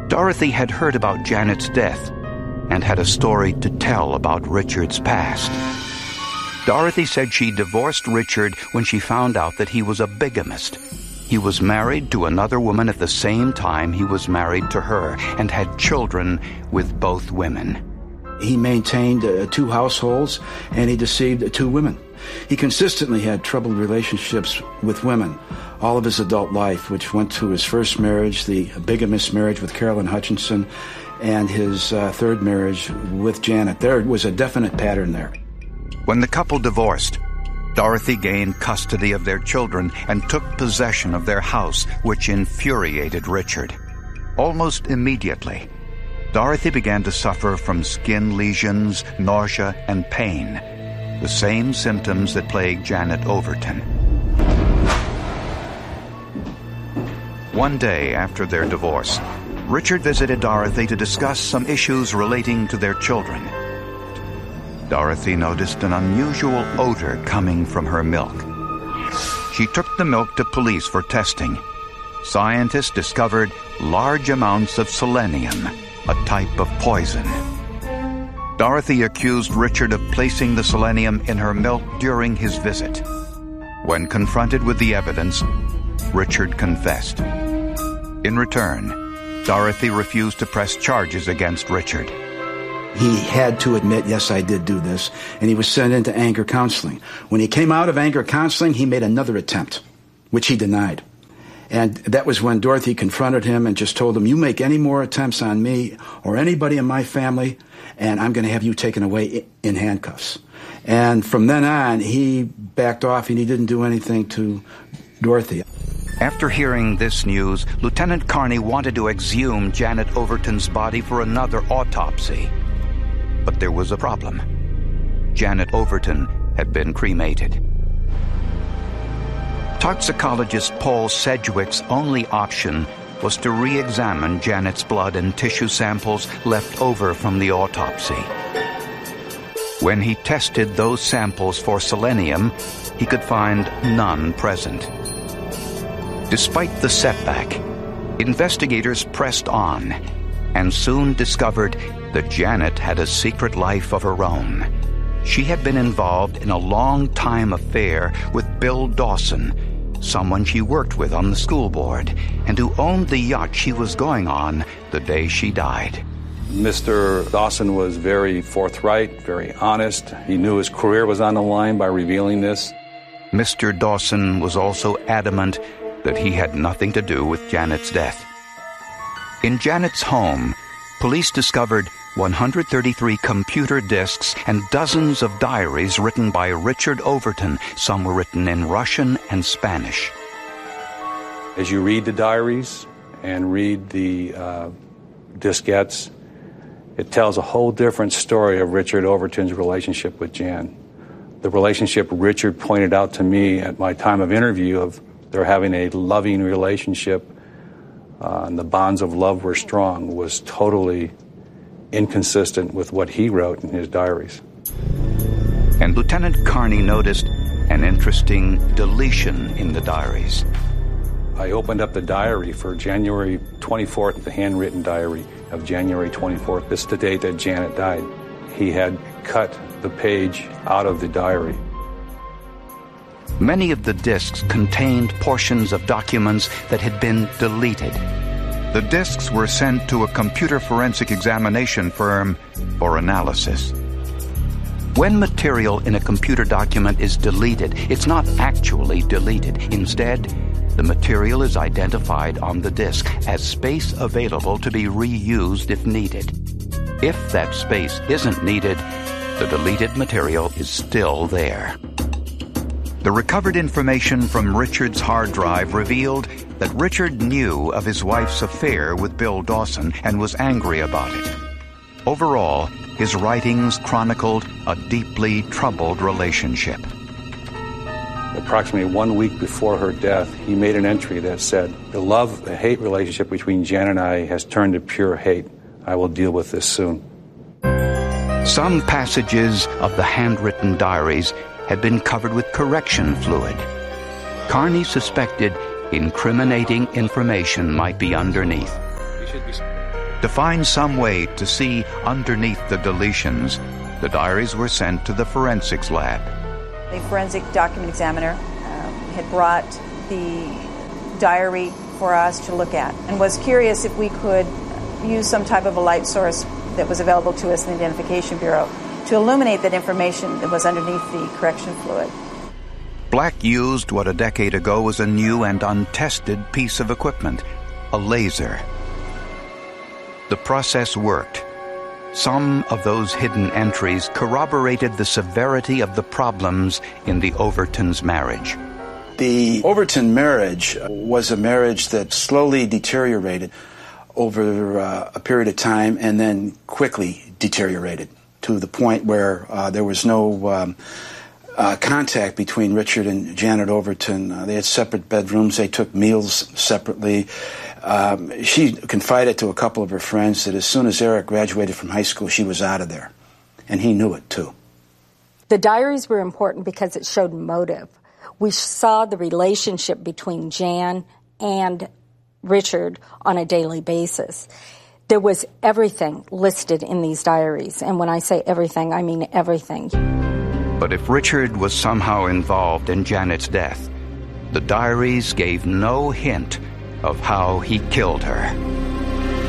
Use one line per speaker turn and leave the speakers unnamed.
Dorothy had heard about Janet's death and had a story to tell about Richard's past. Dorothy said she divorced Richard when she found out that he was a bigamist. He was married to another woman at the same time he was married to her and had children with both women.
He maintained 2 households, and he deceived 2 women. He consistently had troubled relationships with women all of his adult life, which went to his first marriage, the bigamist marriage with Carolyn Hutchinson, and his third marriage with Janet. There was a definite pattern there.
When the couple divorced, Dorothy gained custody of their children and took possession of their house, which infuriated Richard. Almost immediately, Dorothy began to suffer from skin lesions, nausea, and pain, the same symptoms that plagued Janet Overton. One day after their divorce, Richard visited Dorothy to discuss some issues relating to their children. Dorothy noticed an unusual odor coming from her milk. She took the milk to police for testing. Scientists discovered large amounts of selenium, a type of poison. Dorothy accused Richard of placing the selenium in her milk during his visit. When confronted with the evidence, Richard confessed. In return, Dorothy refused to press charges against Richard.
He had to admit, yes, I did do this, and he was sent into anger counseling. When he came out of anger counseling, he made another attempt, which he denied. And that was when Dorothy confronted him and just told him, you make any more attempts on me or anybody in my family, and I'm going to have you taken away in handcuffs. And from then on, he backed off and he didn't do anything to Dorothy.
After hearing this news, Lieutenant Carney wanted to exhume Janet Overton's body for another autopsy. But there was a problem. Janet Overton had been cremated. Toxicologist Paul Sedgwick's only option was to re-examine Janet's blood and tissue samples left over from the autopsy. When he tested those samples for selenium, he could find none present. Despite the setback, investigators pressed on and soon discovered that Janet had a secret life of her own. She had been involved in a long-time affair with Bill Dawson, someone she worked with on the school board, and who owned the yacht she was going on the day she died.
Mr. Dawson was very forthright, very honest. He knew his career was on the line by revealing this.
Mr. Dawson was also adamant that he had nothing to do with Janet's death. In Janet's home, police discovered 133 computer disks and dozens of diaries written by Richard Overton. Some were written in Russian and Spanish.
As you read the diaries and read the diskettes, it tells a whole different story of Richard Overton's relationship with Jan. The relationship Richard pointed out to me at my time of interview of they're having a loving relationship and the bonds of love were strong was totally inconsistent with what he wrote in his diaries.
And Lieutenant Carney noticed an interesting deletion in the diaries.
I opened up the diary for January 24th, the handwritten diary of January 24th. This is the date that Janet died. He had cut the page out of the diary.
Many of the disks contained portions of documents that had been deleted. The disks were sent to a computer forensic examination firm for analysis. When material in a computer document is deleted, it's not actually deleted. Instead, the material is identified on the disk as space available to be reused if needed. If that space isn't needed, the deleted material is still there. The recovered information from Richard's hard drive revealed that Richard knew of his wife's affair with Bill Dawson and was angry about it. Overall, his writings chronicled a deeply troubled relationship.
Approximately 1 week before her death, he made an entry that said, "The love-hate relationship between Jan and I has turned to pure hate. I will deal with this soon."
Some passages of the handwritten diaries had been covered with correction fluid. Carney suspected incriminating information might be underneath. To find some way to see underneath the deletions, the diaries were sent to the forensics lab.
A forensic document examiner had brought the diary for us to look at and was curious if we could use some type of a light source that was available to us in the Identification Bureau to illuminate that information that was underneath the correction fluid.
Black used what a decade ago was a new and untested piece of equipment, a laser. The process worked. Some of those hidden entries corroborated the severity of the problems in the Overtons' marriage.
The Overton marriage was a marriage that slowly deteriorated over a period of time and then quickly deteriorated to the point where there was no contact between Richard and Janet Overton. They had separate bedrooms. They took meals separately. She confided to a couple of her friends that as soon as Eric graduated from high school, she was out of there. And he knew it, too.
The diaries were important because it showed motive. We saw the relationship between Jan and Richard on a daily basis. There was everything listed in these diaries. And when I say everything, I mean everything.
But if Richard was somehow involved in Janet's death, the diaries gave no hint of how he killed her.